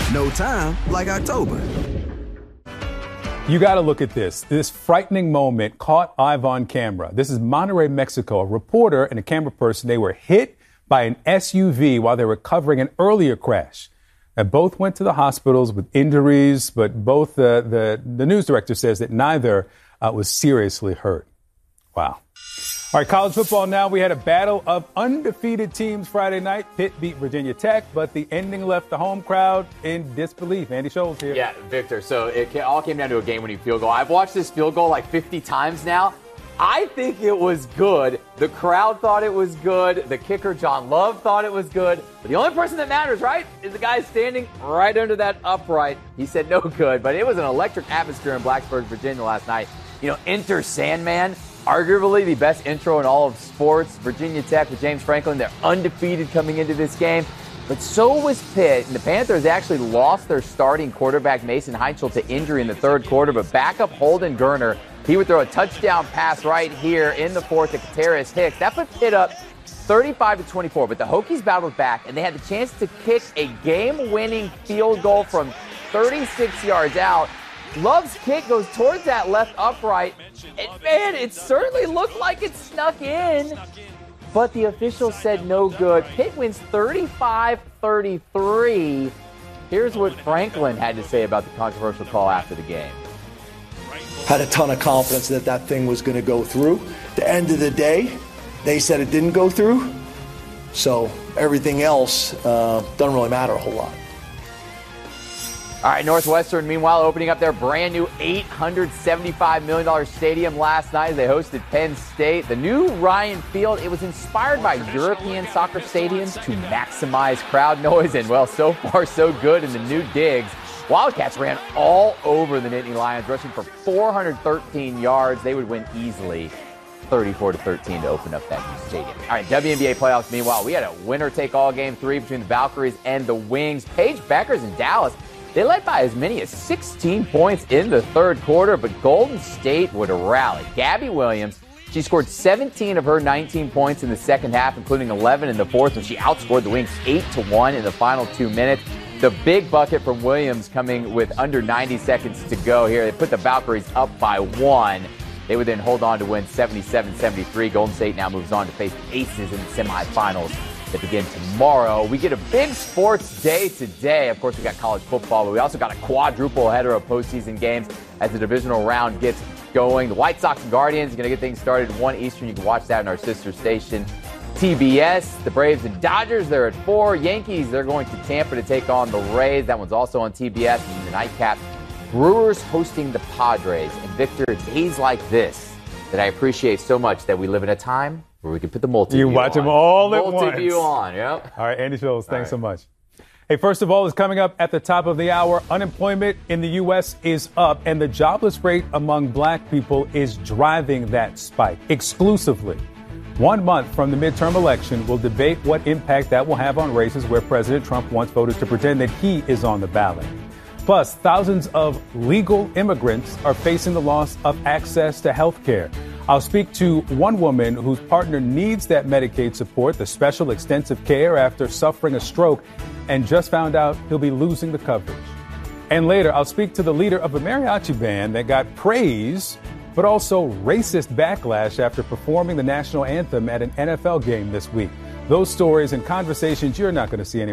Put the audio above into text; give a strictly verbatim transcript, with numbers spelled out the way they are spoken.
No time like October. You got to look at this. This frightening moment caught live on camera. This is Monterrey, Mexico. A reporter and a camera person, they were hit by an S U V while they were covering an earlier crash. And both went to the hospitals with injuries, but both uh, the, the news director says that neither uh, was seriously hurt. Wow. All right, college football now. We had a battle of undefeated teams Friday night. Pitt beat Virginia Tech, but the ending left the home crowd in disbelief. Andy Scholes here. Yeah, Victor, so it all came down to a game-winning field goal. I've watched this field goal like fifty times now. I think it was good. The crowd thought it was good. The kicker, John Love, thought it was good. But the only person that matters, right, is the guy standing right under that upright. He said no good, but it was an electric atmosphere in Blacksburg, Virginia last night. You know, enter Sandman. Arguably the best intro in all of sports. Virginia Tech with James Franklin, they're undefeated coming into this game. But so was Pitt. And the Panthers actually lost their starting quarterback, Mason Heinzel, to injury in the third quarter. But backup Holden Gerner, he would throw a touchdown pass right here in the fourth to Kateris Hicks. That put Pitt up thirty-five to twenty-four. But the Hokies battled back, and they had the chance to kick a game-winning field goal from thirty-six yards out. Love's kick goes towards that left upright. And, man, it certainly looked like it snuck in. But the official said no good. Pitt wins thirty-five thirty-three. Here's what Franklin had to say about the controversial call after the game. Had a ton of confidence that that thing was going to go through. At the end of the day, they said it didn't go through. So everything else uh, doesn't really matter a whole lot. All right, Northwestern, meanwhile, opening up their brand new eight hundred seventy-five million dollars stadium last night as they hosted Penn State. The new Ryan Field, it was inspired by European soccer stadiums to maximize crowd noise. And, well, so far so good in the new digs. Wildcats ran all over the Nittany Lions, rushing for four hundred thirteen yards. They would win easily thirty-four to thirteen to open up that new stadium. All right, W N B A playoffs, meanwhile, we had a winner-take-all game three between the Valkyries and the Wings. Paige Beckers in Dallas, they led by as many as sixteen points in the third quarter, but Golden State would rally. Gabby Williams, she scored seventeen of her nineteen points in the second half, including eleven in the fourth, and she outscored the Wings eight to one in the final two minutes. The big bucket from Williams coming with under ninety seconds to go here. They put the Valkyries up by one. They would then hold on to win seventy-seven seventy-three. Golden State now moves on to face the Aces in the semifinals that begin tomorrow. We get a big sports day today. Of course, we got college football, but we also got a quadruple header of postseason games as the divisional round gets going. The White Sox and Guardians are going to get things started at one Eastern. You can watch that in our sister station, T B S. The Braves and Dodgers, they're at four. Yankees, they're going to Tampa to take on the Rays. That one's also on T B S. And the nightcap, Brewers hosting the Padres. And Victor, days like this that I appreciate so much that we live in a time where we can put the multi-view on. You watch them all at once. Multi-view on, yep. All right, Andy Scholes, thanks right. so much. Hey, first of all, is coming up at the top of the hour. Unemployment in the U S is up, and the jobless rate among black people is driving that spike exclusively. One month from the midterm election, we'll debate what impact that will have on races where President Trump wants voters to pretend that he is on the ballot. Plus, thousands of legal immigrants are facing the loss of access to health care. I'll speak to one woman whose partner needs that Medicaid support, the special extensive care, after suffering a stroke and just found out he'll be losing the coverage. And later, I'll speak to the leader of a mariachi band that got praise, but also racist backlash after performing the national anthem at an N F L game this week. Those stories and conversations you're not going to see anywhere.